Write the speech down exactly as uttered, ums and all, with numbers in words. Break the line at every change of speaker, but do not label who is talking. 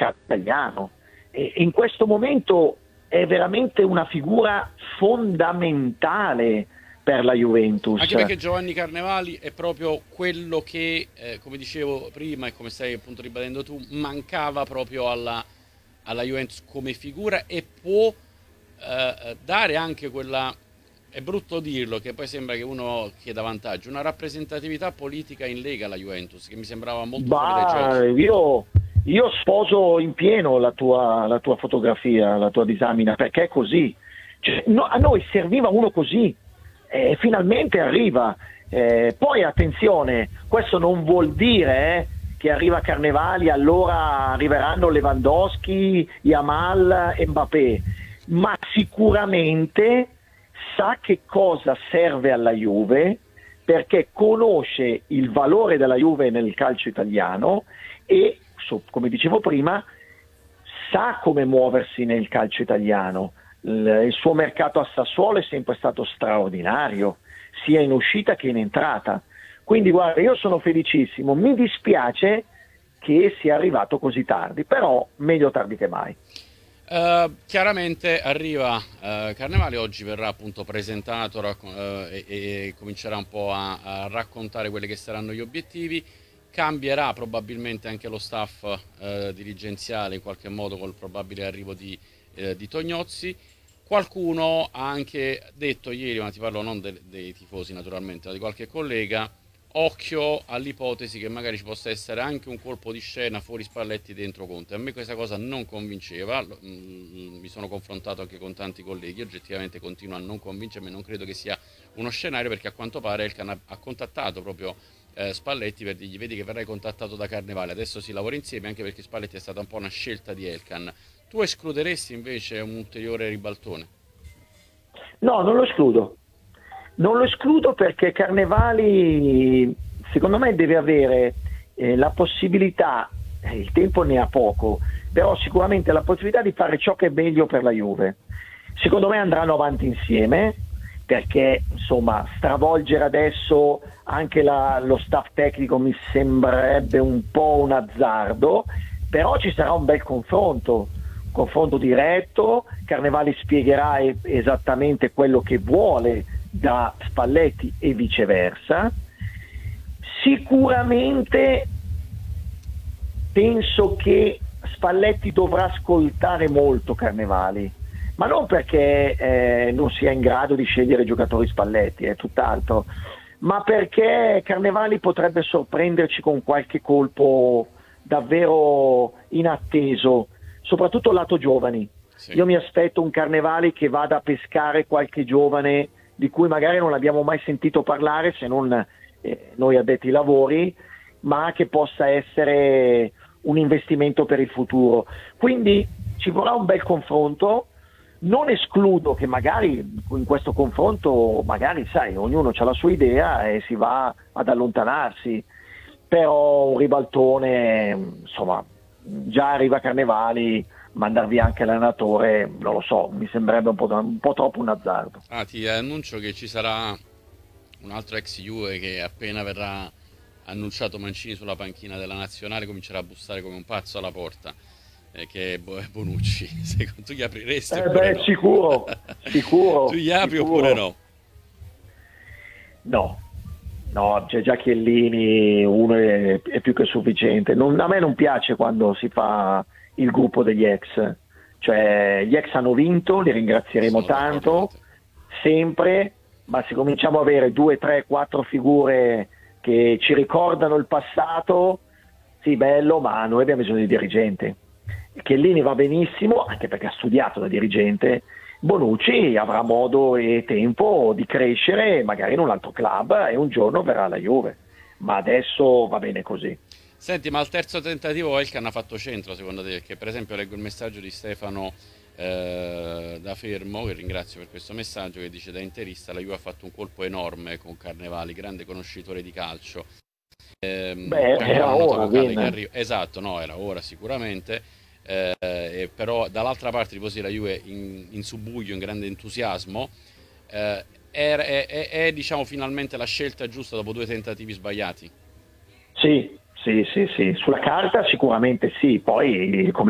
mercato italiano. E in questo momento è veramente una figura fondamentale per la Juventus.
Anche perché Giovanni Carnevali è proprio quello che, eh, come dicevo prima e come stai appunto ribadendo tu, mancava proprio alla, alla Juventus come figura, e può eh, dare anche quella, è brutto dirlo, che poi sembra che uno chieda vantaggio, una rappresentatività politica in Lega alla Juventus, che mi sembrava molto fuori dai
Bah,
giochi.
io, io sposo in pieno la tua, la tua fotografia, la tua disamina, perché è così. Cioè, no, a noi serviva uno così, e finalmente arriva. Eh, poi attenzione, questo non vuol dire eh, che arriva Carnevali, allora arriveranno Lewandowski, Yamal e Mbappé, ma sicuramente sa che cosa serve alla Juve, perché conosce il valore della Juve nel calcio italiano e, come dicevo prima, sa come muoversi nel calcio italiano. Il suo mercato a Sassuolo è sempre stato straordinario, sia in uscita che in entrata. Quindi guarda, io sono felicissimo, mi dispiace che sia arrivato così tardi, però meglio tardi che mai.
Uh, chiaramente arriva uh, Carnevale, oggi verrà appunto presentato racco- uh, e, e comincerà un po' a, a raccontare quelli che saranno gli obiettivi. Cambierà probabilmente anche lo staff uh, dirigenziale in qualche modo col probabile arrivo di, uh, di Tognozzi. Qualcuno ha anche detto ieri, ma ti parlo non de- dei tifosi naturalmente, ma di qualche collega, occhio all'ipotesi che magari ci possa essere anche un colpo di scena fuori Spalletti dentro Conte. A me questa cosa non convinceva, mi sono confrontato anche con tanti colleghi, oggettivamente continua a non convincermi, non credo che sia uno scenario, perché a quanto pare Elkan ha, ha contattato proprio eh, Spalletti per dirgli: vedi che verrai contattato da Carnevale, adesso si lavora insieme, anche perché Spalletti è stata un po' una scelta di Elkan. Tu escluderesti invece un ulteriore ribaltone?
No, non lo escludo. Non lo escludo perché Carnevali, secondo me, deve avere eh, la possibilità, eh, il tempo ne ha poco, però sicuramente la possibilità di fare ciò che è meglio per la Juve. Secondo me andranno avanti insieme, perché insomma stravolgere adesso anche la, lo staff tecnico mi sembrerebbe un po' un azzardo, però ci sarà un bel confronto. Confronto diretto, Carnevali spiegherà esattamente quello che vuole da Spalletti e viceversa. Sicuramente penso che Spalletti dovrà ascoltare molto Carnevali, ma non perché eh, non sia in grado di scegliere giocatori Spalletti, è tutt'altro, ma perché Carnevali potrebbe sorprenderci con qualche colpo davvero inatteso, soprattutto lato giovani.
Sì.
Io mi aspetto un Carnevali che vada a pescare qualche giovane di cui magari non abbiamo mai sentito parlare, se non eh, noi addetti ai lavori, ma che possa essere un investimento per il futuro. Quindi ci vorrà un bel confronto. Non escludo che magari in questo confronto, magari sai, ognuno ha la sua idea e si va ad allontanarsi, però un ribaltone, insomma, già arriva Carnevali, mandar via anche l'allenatore, non lo so, mi sembrerebbe un po', un po' troppo un azzardo.
Ah, ti annuncio che ci sarà un altro ex Juve che appena verrà annunciato Mancini sulla panchina della nazionale comincerà a bussare come un pazzo alla porta, eh, che è Bonucci. Secondo tu gli apriresti
Eh
oppure
beh,
no?
sicuro, sicuro,
Tu gli apri
sicuro.
oppure no?
No, no, c'è già Chiellini, uno è, è più che sufficiente. Non, a me non piace quando si fa il gruppo degli ex, cioè gli ex hanno vinto, li ringrazieremo
Sono d'accordo con
tanto,
te.
sempre, ma se cominciamo a avere due, tre, quattro figure che ci ricordano il passato, sì, bello, ma noi abbiamo bisogno di dirigente. Chiellini va benissimo, anche perché ha studiato da dirigente. Bonucci avrà modo e tempo di crescere magari in un altro club e un giorno verrà alla Juve, ma adesso va bene così.
Senti, ma al terzo tentativo Elkan ha fatto centro secondo te? Perché per esempio leggo il messaggio di Stefano eh, da Fermo, che ringrazio per questo messaggio, che dice: da interista la Juve ha fatto un colpo enorme con Carnevali, grande conoscitore di calcio. Ehm,
Beh,
Carnevale è
era
una nota
ora,
vocale che
Vin.
arriva. Esatto, no, era ora sicuramente. Eh, eh, però dall'altra parte i tifosi della Juve in, in subbuglio, in grande entusiasmo, eh, è, è, è, è diciamo finalmente la scelta giusta dopo due tentativi sbagliati.
Sì, sì, sì, sì, sulla carta sicuramente sì, poi come